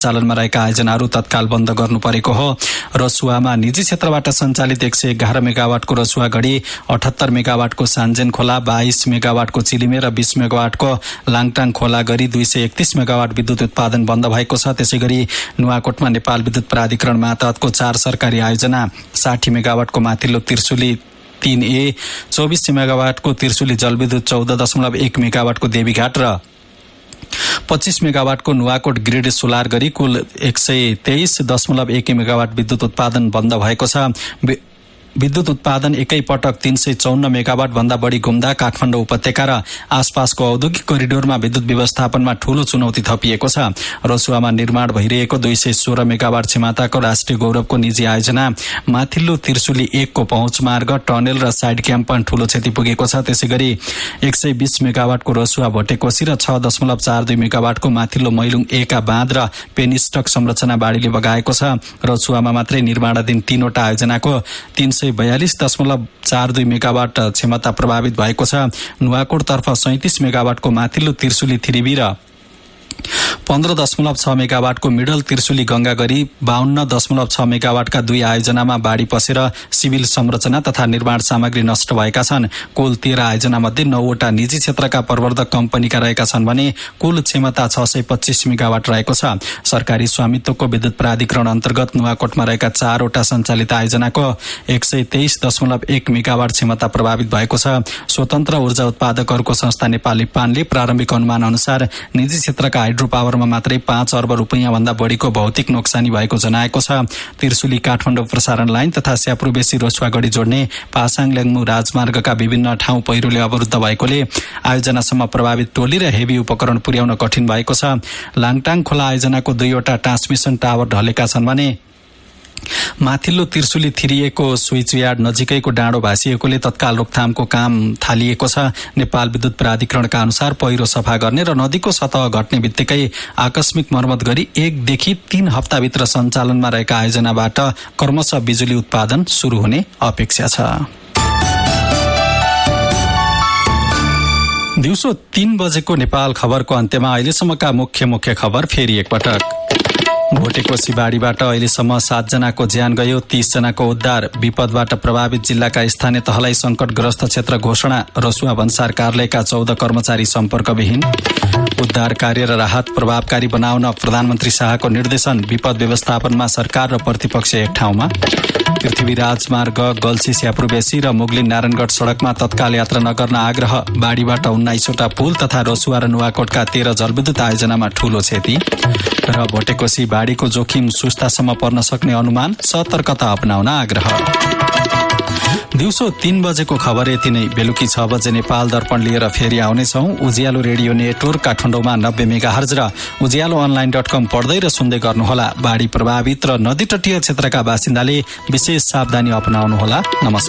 सञ्चालनमा रहेका आयोजनाहरू तत्काल बन्द गर्नु परेको हो। रसुवामा निजी क्षेत्रबाट सञ्चालित 111 मेगावाटको रसुवा गढी, 78 मेगावाटको सान्जेन खोला, 22 मेगावाटको चिलिमे र 20 मेगावाटको लाङटाङ खोला गरी 231 मेगावाट विद्युत उत्पादन बन्द भएको छ। त्यसैगरी नुवाकोटमा नेपाल विद्युत प्राधिकरण मातहतको 4 सरकारी आयोजना 60 मेगावाटको माथिल्लो त्रिशुली 3A, 24 मेगावाटको त्रिशुली जलविद्युत, 14.1 मेगावाटको देवीघाट र 25 मेगावाटको नुवाकोट ग्रिड सोलर गरी कुल 123.1 मेगावाट विद्युत उत्पादन बन्द भएको छ। विद्युत उत्पादन एकै पटक 354 मेगावाट भन्दा बढी घुम्दा काठमाडौँ उपत्यका र आसपासको औद्योगिक करिडोरमा विद्युत व्यवस्थापनमा ठूलो चुनौती थपिएको छ। रसुवामा निर्माण भइरहेको 216 मेगावाट क्षमताको राष्ट्रिय गौरवको निजी आयोजना माथिल्लो त्रिशुली 1 को पहुँच मार्ग, टनेल र साइड क्याम्पमा ठूलो क्षति पुगेको छ। त्यसैगरी 120 मेगावाटको रसुवा भटेकोशी र 6.42 मेगावाटको माथिल्लो मैलुङ 1 का बाँध र पेनिस्टक संरचना बाढीले बगाएको छ। रसुवामा मात्रै निर्माणाधीन 3 वटा आयोजनाको 342.42 मेगावाट क्षमता प्रभावित भएको छ। नुवाकोटतर्फ 37 मेगावाटको माथिल्लो त्रिशुली 3B र 15.6 मेगावाटको मिडल त्रिशुली गंगा गरी 52.6 मेगावाटका 2 आयोजनामा बाढी पसेर सिभिल संरचना तथा निर्माण सामग्री नष्ट भएका छन्। कुल 13 आयोजना मध्ये 9 वटा निजी क्षेत्रका प्रवर्धक कम्पनीका रहेका छन् भने कुल क्षमता 625 मेगावाट रहेको छ। सरकारी स्वामित्वको विद्युत प्राधिकरण अन्तर्गत नुवाकोटमा रहेका 4 वटा सञ्चालित आयोजनाको 123.1 मेगावाट क्षमता प्रभावित भएको छ। स्वतन्त्र ऊर्जा उत्पादकहरूको संस्था नेपाली पानले प्रारम्भिक अनुमान अनुसार निजी क्षेत्रका हाइड्रो पावरमा मात्रै 5 अर्ब रुपैयाँ भन्दा बढीको भौतिक नोक्सानी भएको जनाएको छ। त्रिशुली काठमाडौँ प्रसारण लाइन तथा स्यापुरबेसी रसुवागढी जोड्ने पासाङ ल्याङ्मु राजमार्गका विभिन्न ठाउँ पहिरोले अवरुद्ध भएकोले आयोजनासम्म प्रभावित टोली र हेभी उपकरण पुर्याउन कठिन भएको छ। लाङटाङ खोला आयोजनाको 2 वटा ट्रान्समिसन टावर ढलेका छन् भने माथिल्लो त्रिशुली 3A को स्विच यार्ड नजिकैको डाँडो भाँसिएकोले तत्काल रोकथामको काम थालिएको छ। नेपाल विद्युत प्राधिकरणका अनुसार पहिरो सफा गर्ने र नदीको सतह घट्ने बित्तिकै आकस्मिक मर्मत गरी 1 देखि 3 हप्ताभित्र सञ्चालनमा रहेका आयोजनाबाट क्रमशः बिजुली उत्पादन शुरू हुने अपेक्षा छ। दिउँसो 3 बजेको नेपाल खबरको अन्त्यमा अहिलेसम्मका मुख्य खबर फेरि एकपटक। भोटेकोशी बाढीबाट अहिलेसम्म 7 जनाको ज्यान गयो, 30 जनाको उद्धार। विपदबाट प्रभावित जिल्लाका स्थानीय तहलाई संकटग्रस्त क्षेत्र घोषणा। रसुवा भन्सार कार्यालयका 14 कर्मचारी सम्पर्कविहीन। उद्धार कार्य र राहत प्रभावकारी बनाउन प्रधानमन्त्री शाहको निर्देशन। विपद व्यवस्थापनमा सरकार र प्रतिपक्ष एक ठाउँमा। पृथ्वी राजमार्ग गल्सी स्यापुरबेसी र मुगलिन नारायणगढ सड़कमा तत्काल यात्रा नगर्न आग्रह। बाढीबाट 19 वटा पुल तथा रसुवा र नुवाकोटका 13 जलविद्युत आयोजनामा ठूलो क्षति। र भोटेकोशी बाढीको जोखिम सुस्तासम्म पर्न सक्ने अनुमान, सतर्कता अपनाउन आग्रह। दिउँसो 3 बजेको खबर यति नै। बेलुकी 6 बजे नेपाल दर्पण लिएर फेरि आउनेछौं। उज्यालो रेडियो नेटवर्क काठमाडौँमा 90 मेगाहर्ज र उज्यालोअनलाइन.com पढ्दै र सुन्दै गर्नुहोला। बाढी प्रभावित र नदी तटीय क्षेत्रका बासिन्दाले विशेष सावधानी अपनाउनुहोला। नमस्कार।